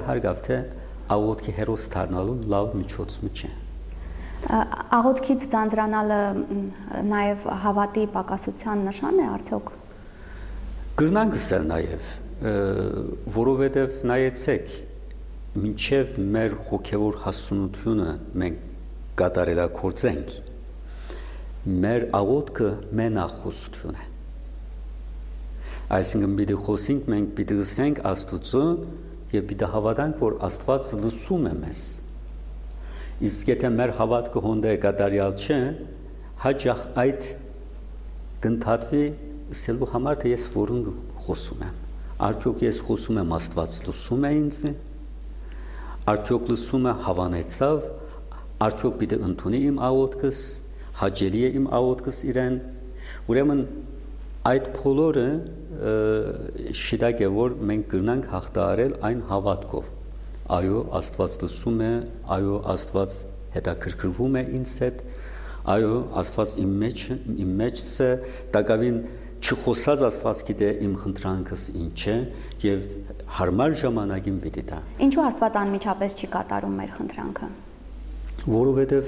հարգավ թե աղոթքի հերոս դառնալու լավ միջոցը չէ։ Աղոթքից ձանձրանալը նաև հավատի պակասության նշան է արդյոք։ Կրնանք ասել նաև, որովհետև նայեցեք, մինչև մեր հոգևոր հասունությունը մենք կատարելագործենք, մեր աղոթքը մենախոսություն է։ Այսինքն պիտի խոսենք, մենք պիտի լսենք Աստծո եւ պիտի հավատանք, որ Աստված լսում է մեզ։ Իսկ եթե մեր հավատքը հոնդե կատարյալ չէ, հաճախ այդ կընդհատվի ասելու համար, թե ես որն խոսում եմ։ Արդյոք ես խոսում եմ, Աստված լսում է ինձ, արդյոք լսում է հավանեցավ, արդյոք պիտի ընդունի իմ աղոթքս, հաճելի է իմ աղոթքս իրեն։ Ուրեմն այդ բոլորը շիտակ է, որ մենք կրնանք հաղթահարել այն հավատքով։ Այո, Աստված լսում է, այո, Աստված հետաքրքրվում է ինձ հետ, այո, Աստված իմ մեջ է, տակավին չխոսած Աստված գիտե իմ խնդրանքս ինչ է եւ հարմար ժամանակին պիտի տա։ Ինչու Աստված անմիջապես չի կատարում մեր խնդրանքը։ Որովհետեւ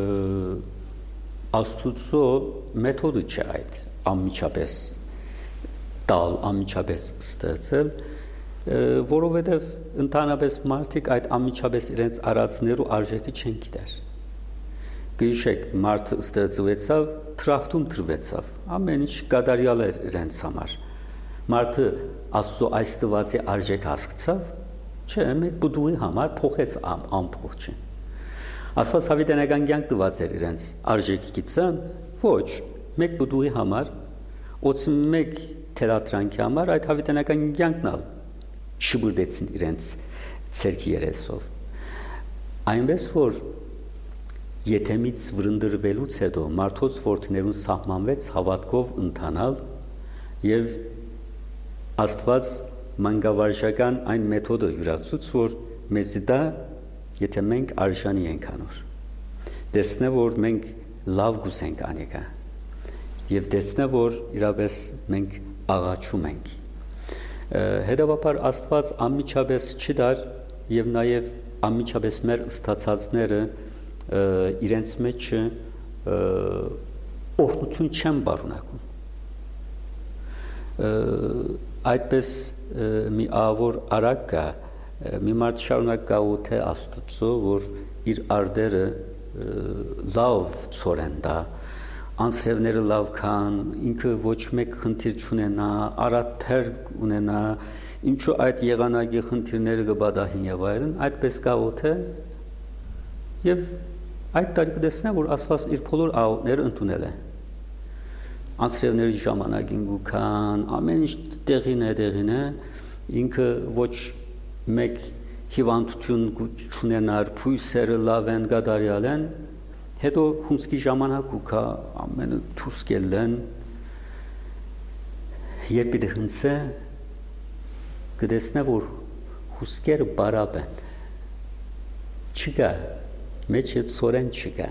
Աստծո մեթոդը չէ այդ անմիջապես տալ, անմիջապես ստեղծել, որովհետև ընդհանրապես մարդիկ այդ անմիջապես իրենց արածներու արժեքը չեն գիտեր։ Գիշեք մարդը ստեղծվեցավ, թրախտում թրվեցավ, ամեն ինչ կատարյալ էր իրենց համար։ Մարդը Աստծո այս տվածի արժեք հասկացավ, չէ, մեկ բուդուի համար փոխեց ամփոխ։ Աստված հավիտենական կյանք տված էր իրենց արժեքի գիտсан, ոչ, մեկ բուդուի համար, օծում մեկ թերատրանքի համար այդ հավիտենական կյանքն ալ շբրդեցին իրենց ցերքի երեսով։ Այնպես որ եթեմից վրընդրվելուց հետո մարդոց որդիներուն սահմանվեց հավատքով ընթանալ եւ Աստված մանկավարժական այն մեթոդը յուրացուց, որ մեզ դա եթե մենք արժանի ենք անոր։ Տեսնե որ մենք լավ գուսենք անիկա եւ տեսնե որ իրապես մենք աղաչում ենք։ Հետևաբար Աստված անմիջապես չի դար եւ նաեւ անմիջապես մեր ստացածները իրենց մեջ օրհնություն չեն բարունակում։ Այդպես մի ավոր արակ կա, մի մարդ շարունակ գաղութ է Աստծո, որ իր արդերը լավ ծորեն դա, անսրևները լավ կան, ինքը ոչ մեկ խնդիր չունենա, արատ փերկ ունենա, ինչու այդ եղանակի խնդիրները կբադահին եւ այլն, այդպես գաղութ է եւ այդ տարի կտեսնե, որ Աստված իր բոլոր աղոթքները ընդունել է։ Անսրևների ժամանակին գուքան, ամեն ինչ տեղին է, ինքը ոչ մեկ հիվանդություն չունենար, փույսերը լավ են, կատարյալ են, հետո հունսկի ժամանակ ուքա ամենը դուրս գելեն, երբ իդե հնցե կտեսնե, որ հուսկերը բարապ են, չկա, մեջ հետ սորեն չկա։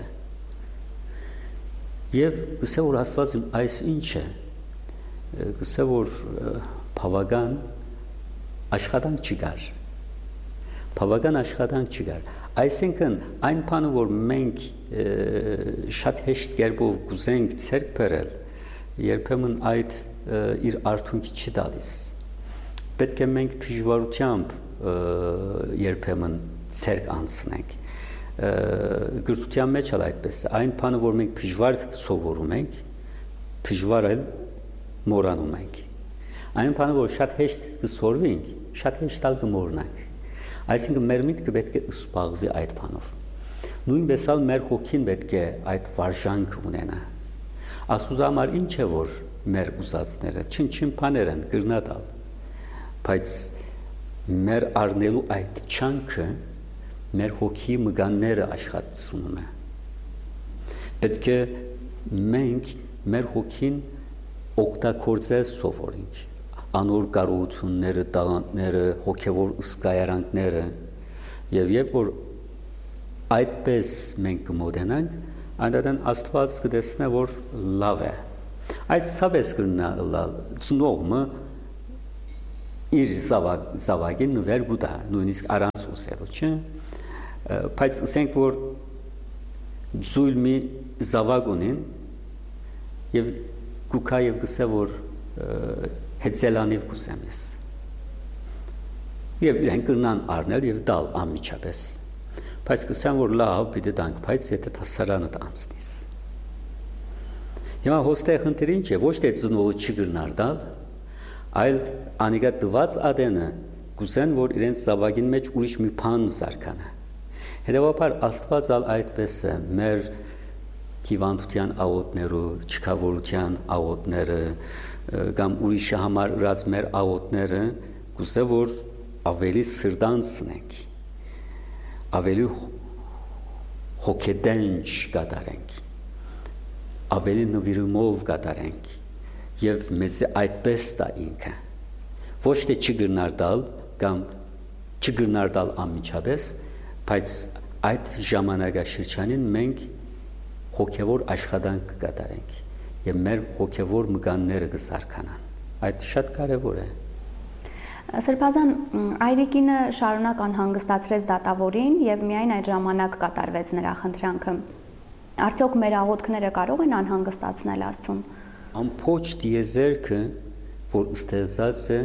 Եվ գսե որ Աստված այս ինչ է, գսե որ բավական աշխատանք չկար, բավական աշխատանք չկար, այսինքն այն բանը որ մենք շատ հեշտ կերպով գուզենք ցերկ բերել, երբեմն այդ իր արդյունքի չի տալիս, պետք է մենք դժվարությամբ երբեմն ցերկ անցնենք, գրթության մեջ էլ այդպես է, այն բանը որ մենք դժվար սովորում ենք, դժվար էլ մոռանում ենք, այն բանը որ շատ հեշտ կսորվենք, շատ հեշտ էլ կմոռանանք, այսինքն մեր միտքը պետք է զբաղվի այդ բանով, նույնպես էլ մեր հոգին պետք է այդ վարժանք ունենա, Աստծո համար ինչ է որ մեր ուզածները, չին բաներ են գրնատալ, բայց մեր առնելու այդ չանքը մեր հոգի մգանները աշխատում է։ Պետք է մենք մեր հոգին օգտագործել սովորենք, անոր կարողությունները, տաղանդները, հոգևոր ըսկայարանքները, եւ երբ որ այդպես մենք կմոտենանք, այնտեղ Աստված կտեսնե, որ լավ է։ Այս ցավես կնա ծնողը իր զավակին նվեր գուտա, նույնիսկ առանց ուսելու, չէ՞։ Բայց ասենք որ զույլ մի զավակ ունին եւ գուքա եւ գսե որ հետզելանիվ կուսեմ ես։ Եվ իրենք կնան առնել եւ դալ անմիջապես։ Բայց կսեմ որ լավ պիտի տանք, բայց եթե հասարանը տանցնիս։ Հիմա հոստեղ ընտրին չէ, ոչ թե ծնողը չգրնար դալ, այլ անիկա դված ադենը կուսեն որ իրենց զավակին մեջ ուրիշ մի բան զարգանա։ Հետևաբար Աստված ալ այդպես է մեր հիվանդության աղոթներու, չքավորության աղոթները կամ ուրիշի համար ըրած մեր աղոթները կուսե որ ավելի սրտանցնենք, ավելի հոգեդենչ կատարենք, ավելի նվիրումով կատարենք եւ մեզ այդպես տա ինքը ոչ թե չգրնար տալ կամ չգրնար տալ անմիջապես, բայց այդ ժամանակաշրջանին մենք հոգեվոր աշխատանք կատարենք եւ մեր հոգեվոր մկանները կզարգանան։ Այդ շատ կարեւոր է։ Սրբազան Այրիկինը շարունակ անհանգստացրեց դատավորին եւ միայն այդ ժամանակ կատարվեց նրա խնդրանքը։ Արդյոք մեր աղոթքները կարող են անհանգստացնել Աստծուն։ Ամբողջ դիեզերքը, որ ստեղծած է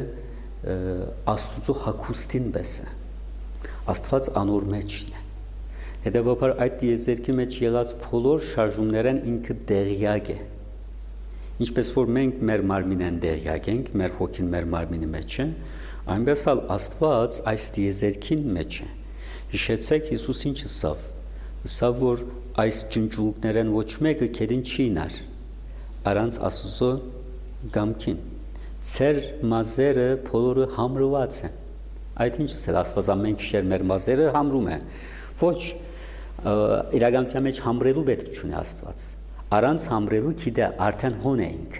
Աստծո հագուստին պես է։ Աստված անոր մեջն է։ Հետևաբար այդ դիեզերքի մեջ եղած բոլոր շարժումներն ինքը դեղյակ է։ Ինչպես որ մենք մեր մարմինեն դեղյակ ենք, մեր հոգին մեր մարմինի մեջ է, այնպես էլ Աստված այս դիեզերքին մեջ է։ Հիշեցեք Հիսուս ինչ ասավ։ Ասավ որ այս ջնջուկներն ոչ մեկը քեդին չի նար, առանց Աստծո գամքին։ Ձեր մազերը բոլորը համրված են։ Այդ ինչ է Աստված ամեն քիշեր մեր մազերը համրում է։ Ոչ իրականության մեջ համրելու պետք չունի Աստված։ Առանց համրելու գիտե արդեն հոն է ինքը։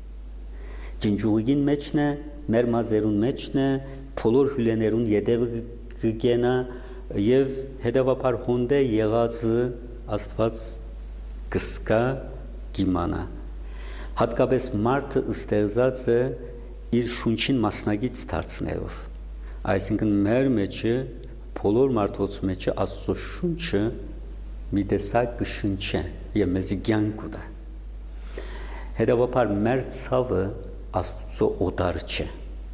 Ջնջուղին մեջն է, մեր մազերուն մեջն է, բոլոր հյուլեներուն յետևը կգենա եւ հետեւաբար հոնդե եղածը Աստված կսկա գիմանա։ Հատկապես մարդը ստեղծած է իր շունչին մասնագից դարձնելով։ Այսինքն մեր մեջը բոլոր մարդոց մեջը Աստծո շունչը մի տեսակ կշնչ է եւ մեզի կյանք ուտա։ Հետևաբար մեր ցավը Աստծո օտար չէ։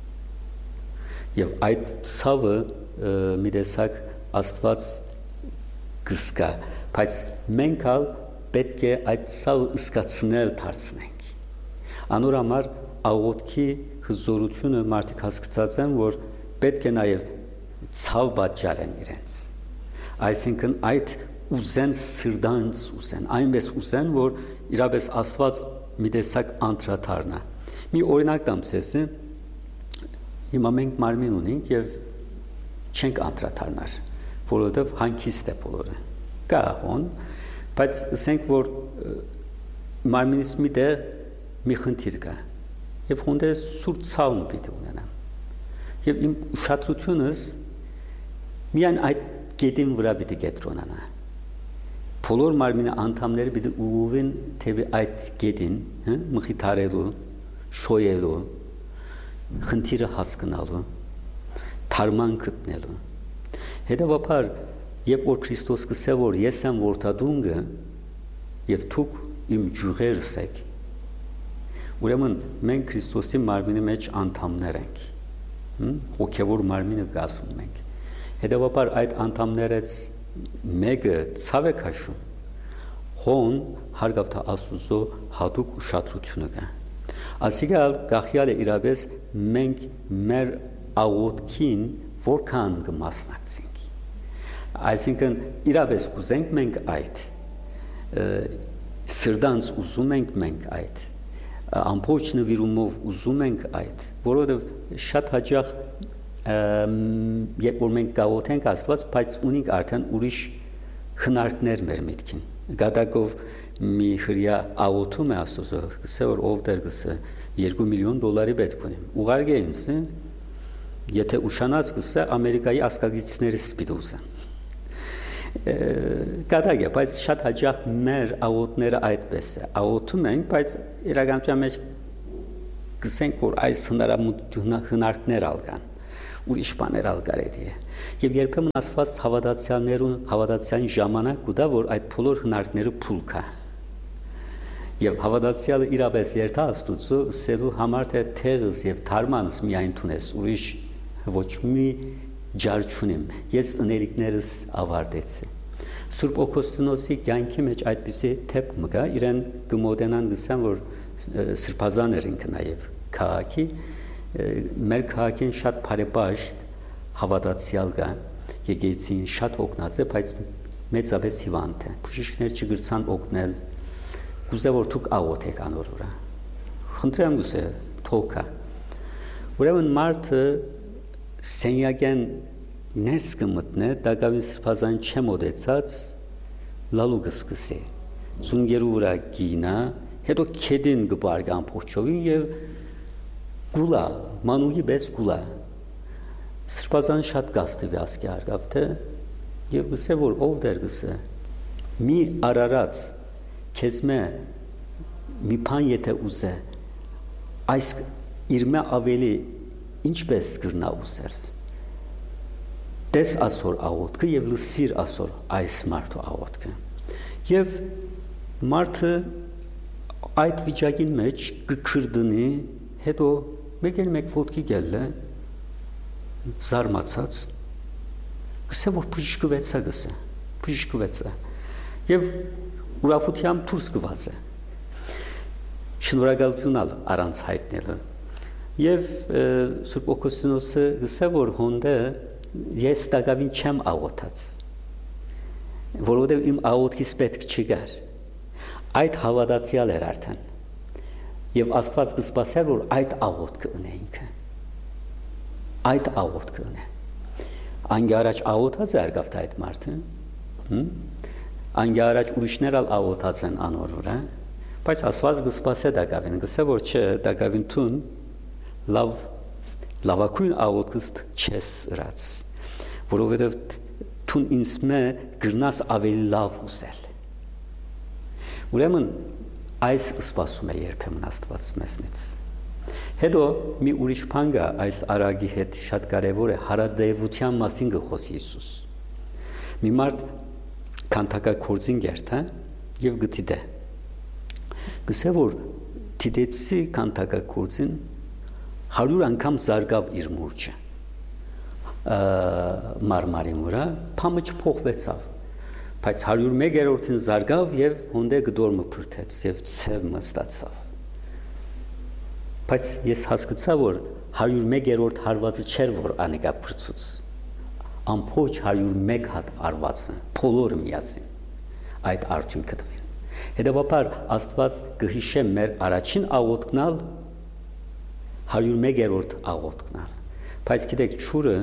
Եվ այդ ցավը մի տեսակ Աստված կսկա, բայց մենք ալ պետք է այդ ցավը ըսկացնել դարձնենք։ Անոր համար աղոթքի հզորությունը մարդիկ հասկացած են, որ պետք է նաեւ ցավ պատճառեն իրենց։ Այսինքն այդ ուզեն սրտանց ուզեն, այնպես ուզեն, որ իրապես Աստված մի տեսակ անդրադառնա։ Մի օրինակ տամ ցես, հիմա մենք մարմին ունենք եւ չենք անդրադառնար, որովհետեւ հանգիստ է բոլորը։ Կա հոն, բայց ասենք որ մարմինից մի տեղ մի խնդիր կա եւ հոնդե սուրբ ցավն պիտի ունենամ։ Եվ իմ ուշադրությունս միայն այդ գետին վրա պիտի կենտրոնանա։ Բոլոր մարմինի անդամները պիտի ուղղվեն թեպի այդ գետին, մխիթարելու, շոյելու, խնդիրը հասկանալու, թարման գտնելու։ Հետևաբար, երբ որ Քրիստոս կսե որ ես եմ որդադունգը եւ դուք իմ ջուղերս եք, ուրեմն մենք Քրիստոսի մարմինի մեջ անդամներ ենք։ Հոգևոր մարմինը գասում ենք։ Հետևաբար այդ անդամներից մեկը ցավ է քաշում, հոն հարգավ թե Աստծո հատուկ ուշադրությունը կա։ Ասիկալ գախյալ է իրապես մենք մեր աղոթքին որքան կմասնակցենք։ Այսինքն իրապես կուզենք մենք այդ, սրտանց ուզում ենք մենք այդ, ամբողջ նվիրումով ուզում ենք այդ, որովհետև շատ հաճախ երբ որ մենք գաղութենք Աստված, բայց ունենք արդեն ուրիշ հնարքներ մեր միտքին։ Գատակով մի հրյա աղոթում է Աստծո, գսե որ ով դեր գսե 2 միլիոն դոլարի պետք ունեմ։ Ուղարկե ինձ, եթե ուշանած գսե Ամերիկայի ասկագիցներից պիտի ուզեմ։ Գատակ է, բայց շատ հաճախ մեր աղոթները այդպես է։ Աղոթում ենք, բայց իրականության մեջ գսենք որ այս հնարքներ ալգան ուրիշ բաներ ալ կարելի է եւ երբեմն Աստված հավատացյալին ժամանակ կուտա որ այդ բոլոր հնարքները փուլ կա եւ հավատացյալը իրապես երթա Աստուծո սելու համար թե թեղս եւ թարմանս միայն տունես ուրիշ ոչ մի ջար չունեմ ես ըներիկներս ավարտեցի Սուրբ Օգոստինոսի կյանքի մեջ այդպիսի թեփ մգա իրեն կմոտենան գսան որ սրբազան էր ինքը նաեւ քաղաքի մեր քաղաքին շատ բարեպաշտ հավատացյալ կա եկեցին շատ օգնած է բայց մեծապես հիվանդ է բժիշկներ չգրցան օգնել գուզե որ դուք աղոթեք անոր վրա խնդրեմ գուզե թոքա ուրեմն մարդը սենյակեն ներս կմտնե դակավին սրբազան չմոտեցած լալու կսկսի զունգերու վրա գինա հետո քեդին կբարգան փոչովին եւ գուլա մանուհի պես գուլա սրբազան շատ գաստիվ ասկի արգավ թե եւ գսե որ ով դեր գսե մի արարած քեզմե մի բան եթե ուզե այս իրմե ավելի ինչպես կրնա ուզել դես ասոր աղոթքը եւ լսիր ասոր այս մարդու աղոթքը եւ մարդը այդ վիճակին մեջ կքրդնի հետո մեկ ոտքի գելը զարմացած գսե որ բժիշկվեցա եւ ուրախությամբ դուրս գված է շնորհակալություն առանց հայտնելը եւ Սուրբ Օգոստինոսը գսե որ հոնդը ես դակավին չեմ աղոթած որովհետև իմ աղոթքից պետք չգար այդ հավատացյալ էր արդեն եւ Աստված կսպասեր որ այդ աղոթքը ունե ինքը այդ աղոթքը ունե անգի առաջ աղոթած է արգավտ այդ մարդը անգի առաջ ուրիշներ ալ աղոթած են անոր վրա բայց Աստված կսպասե դակավին գսե որ չէ դակավին տուն լավակույն աղոթքս չես ըրած որովհետև տուն ինձ մե գրնաս ավելի լավ ուզել ուրեմն այս սպասում է երբեմն Աստված մեզնից հետո մի ուրիշ բան կա այս արագի հետ շատ կարևոր է հարադեվության մասին գխոսի Հիսուս մի մարդ քանթակագործին գերտա եւ գտիդե գսե որ դիտեցի քանթակագործին 100 անգամ զարգավ իր մուրճը մարմարի վրա փամը չփոխվեցավ բայց 101-րդին զարգավ եւ հոնդե գդորմը փրթեց եւ ցևը ստացավ բայց ես հասկացա որ 101-րդ հարվածը չէր որ անիկա փրծուց ամփոփ 101 հատ արվածը բոլորը միասին այդ արդյունքը տվին հետեւաբար Աստված կհիշե մեր առաջին աղոթքնալ 101-րդ աղոթքնալ բայց գիտեք ճուրը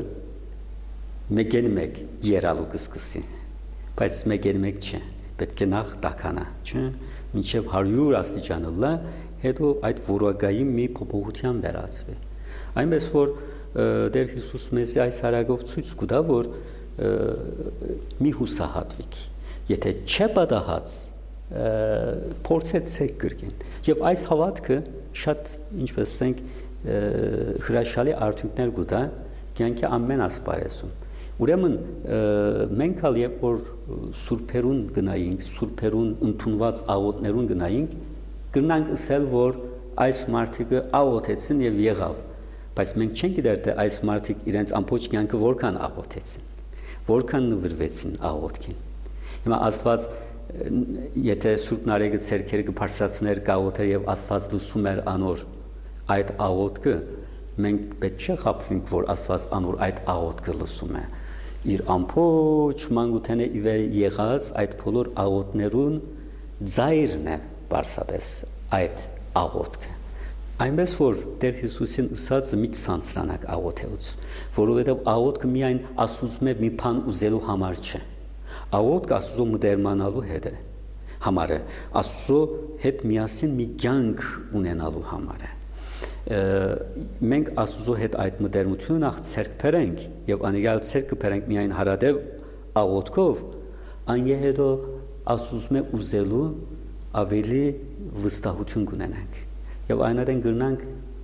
մեկ երալու կսկսի բայց մեկ չէ պետք է նախ տականա չէ մինչև 100 աստիճանը լա հետո այդ որակայի մի փոփոխության վերածվի այնպես որ Տեր Հիսուս մեզ այս հարագով ցույց կտա որ մի հուսահատվիկ եթե չէ պատահած փորձեցեք կրկին եւ այս հավատքը շատ ինչպես ասենք հրաշալի արդյունքներ կտա կյանքի ամեն ասպարեզում ուրեմն մենք ալ երբ որ սուրբերուն գնայինք սուրբերուն ընդունված աղոթներուն գնայինք կգնանք ասել որ այս մարդիկը աղոթեցին եւ եղավ բայց մենք չենք գիտեր թե այս մարդիկ իրենց ամբողջ կյանքը որքան աղոթեցին որքան նվիրվեցին աղոթքին հիմա Աստված եթե Սուրբ Նարեկը ցերքերը կբարձրացներ գաղոթեր եւ Աստված լսում էր անոր այդ աղոթքը մենք պետք չէ խաբվենք որ Աստված անոր այդ աղոթքը լսում է իր ամբողջ մանկութենը իվեր եղած այդ բոլոր աղոթներուն ծայրն է բարսապես այդ աղոթքը այնպես որ Տեր Հիսուսին ասածը մի ցանցրանակ աղոթելուց որովհետեւ աղոթքը միայն Աստծո մի բան ուզելու համար չէ աղոթքը Աստծո մտերմանալու հետ է համար է Աստծո հետ միասին մի կյանք ունենալու համար է մենք Աստծո հետ այդ մտերմությունը նախ ցերկ բերենք եւ անիկալ ցերկը բերենք միայն հարադեվ աղոթքով անգե հետո Աստծո ուզելու ավելի վստահություն կունենանք եւ այնադեն գնանք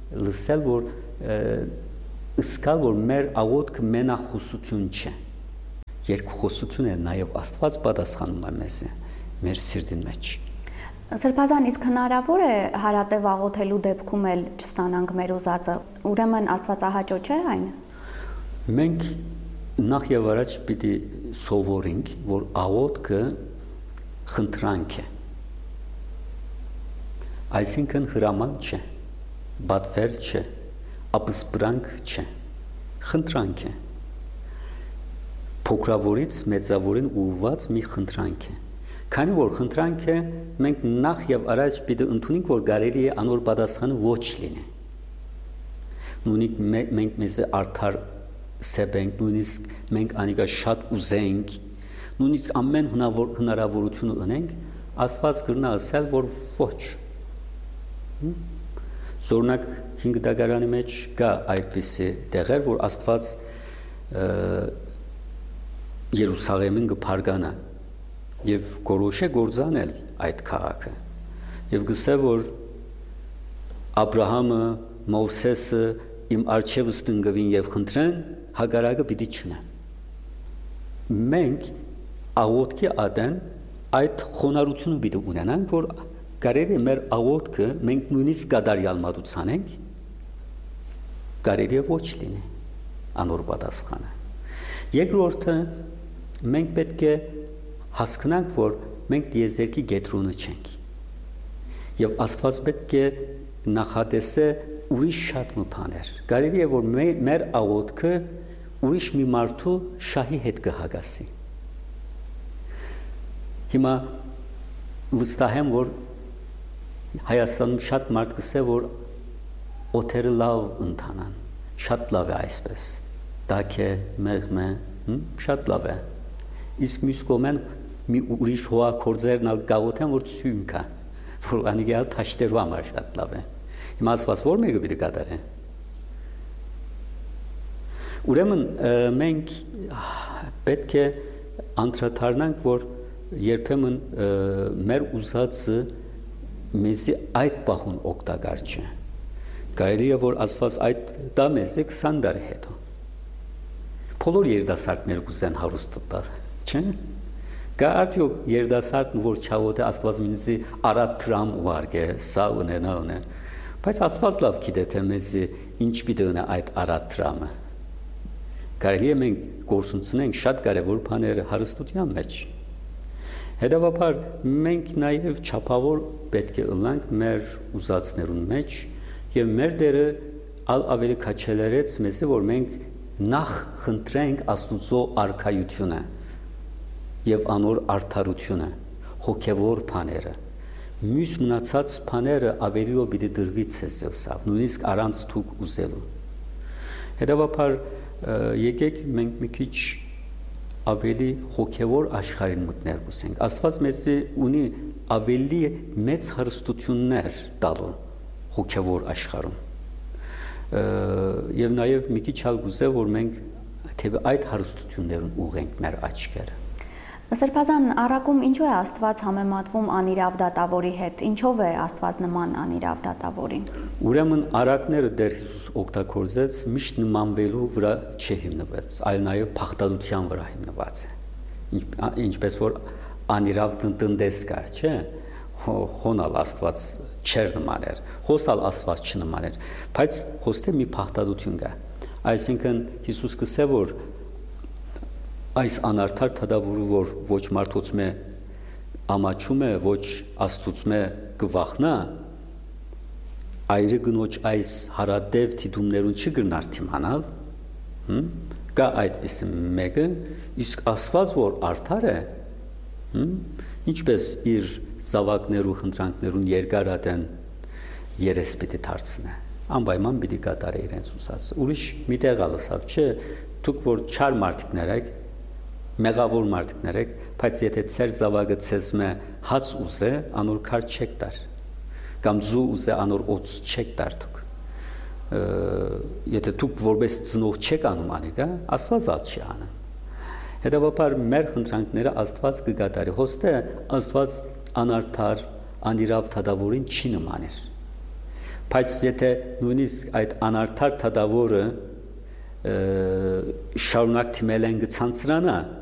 լսել, որ ըսկալ, որ մեր աղոթքը մենախոսություն չէ։ Երկխոսություն է, նաև Աստված պատասխանում է մեզ մեր սիրտին մեջ։ Սրբազան, իսկ հնարավոր է հարատև աղոթելու դեպքում էլ չստանանք մեր ուզածը, ուրեմն աստվածահաճո չէ այն։ Մենք նախ եւ առաջ պիտի սովորենք, որ աղոթքը խնդրանք է, այսինքն հրաման չէ, բատվեր չէ, ապսպրանք չէ, խնդրանք է, փոքրավորից մեծավորին ուղղված մի խնդրանք է։ Քանի որ խնդրանք է, մենք նախ եւ առաջ պիտի ընդունենք, որ կարելի է անոր պատասխանը ոչ լինի։ Նույնիսկ մենք մեզ արդար սեբենք, նույնիսկ մենք անիկա շատ ուզենք, նույնիսկ ամեն հնարավորություն ունենք, Աստված կրնա ասել, որ ոչ։ Զորնակ 5 դագարանի մեջ կա այդպիսի տեղեր, որ Աստված Երուսաղեմին կփարգանա եւ գորոշե գործանել այդ քաղաքը եւ գսե որ Աբրահամը, Մովսեսը իմ արջևս տնկվին եւ խնդրեն, հագարակը պիտի չնա։ Մենք աղոթքի ադեն այդ խոնարհությունը պիտի ունենանք, որ կարելի է մեր աղոթքը մենք նույնիսկ կատարյալ մատուցանենք, կարելի է ոչ լինի անոր պատասխանը։ Երկրորդը մենք պետք է հասկանանք, որ մենք դիեզերքի գետրոնը չենք եւ Աստված պետք է նախատեսե ուրիշ շատ բաներ։ Կարելի է որ մեր աղոթքը ուրիշ մի մարդու շահի հետ կհագասի։ Հիմա վստահ եմ, որ Հայաստանում շատ մարդ կսե, որ օթերը լավ ընթանան, շատ լավ է այսպես, տաք է, մեղմ է, շատ լավ է։ Իսկ մյուս կողմեն մի ուրիշ հողակորձերն ալ գաղութեն, որ ցույն կա, որ անիգալ թաշտերու համար շատ լավ է։ Հիմա ասված որ մեկը պիտի կատարե։ Ուրեմն մենք պետք է անդրադառնանք, որ երբեմն մեր ուզածը մեզի այդ պահուն օգտակար չէ։ Կարելի է որ Աստված այդ դա մեզի 20 տարի հետո։ Բոլոր երիտասարդներ կուզեն հարուստ տալ, չէ՞։ Կա արդյոք երիտասարդն, որ չաղոթե Աստված ինձի արատ տրամ ուղարկե, սա ունենա ունե։ Բայց Աստված լավ գիտե թե մեզի ինչ պիտի ունե այդ արատ տրամը։ Կարելի է մենք գործունեենք շատ կարևոր բաներ հարստության մեջ։ Հետևաբար մենք նաև չափավոր պետք է ըլլանք մեր ուզածներուն մեջ եւ մեր դերը ավելի քաչելերեց մեզի, որ մենք նախ խնդրենք Աստուծո արքայությունը եւ անոր արդարությունը, հոգեվոր բաները, մյուս մնացած բաները ավելիով պիտի դրվի ցեսսավ, նույնիսկ առանց թուք ուզելու։ Հետևաբար եկեք մենք մի քիչ ավելի հոգեվոր աշխարհին մտնել գուսենք։ Աստված մեզի ունի ավելի մեծ հարստություններ տալու հոգեվոր աշխարհում։ Եվ նաև մի քիչ ալ գուզե, որ մենք թեպի այդ հարստություններուն ուղենք մեր աչքերը։ Սրբազան, առակում ինչու է Աստված համեմատվում անիրավ դատավորի հետ, ինչով է Աստված նման անիրավ դատավորին։ Ուրեմն առակները դեր Հիսուս օգտագործեց միշտ նմանվելու վրա չի հիմնված, այլ նաև փախտadության վրա հիմնված է։ Ինչպես որ անիրավ տնտես կար, չէ՞։ Հոնալ Աստված չեր նման էր, հոսալ Աստված չնման էր, բայց հոստե մի փախտadություն կա։ Այսինքն Հիսուս կսե որ այս անարդար թադավորը որ ոչ մարդոց մե ամաչում է, ոչ Աստուծո մե կվախնա, այրը գնոջ այս հարադև թիդումներուն չգրնար թիմանալ, կա այդպիսի մեկը, իսկ Աստված որ արդար է, ինչպես իր զավակներու խնդրանքներուն երկարատեն երես պիտի դարձնե, անպայման պիտի կատարե իրենց ուզածը։ Ուրիշ մի տեղ ալսավ չէ, դուք որ չար մարդիկներ եք, մեղավոր մարդիկներ եք, բայց եթե ծեր զավակը ցեզ մե հաց ուզե, անոր քար չեք տար, կամ զու ուզե անոր օծ չեք տար դուք։ Եթե դուք որպես ծնող չեք անում անիկա, Աստված ալ չի անը։ Հետևաբար մեր խնդրանքները Աստված կկատարի, հոստե Աստված անարդար, անիրավ թադավորին չի նմաներ։ Բայց եթե նույնիսկ այդ անարդար թադավորը շարունակ թիմել են գցանցրանա,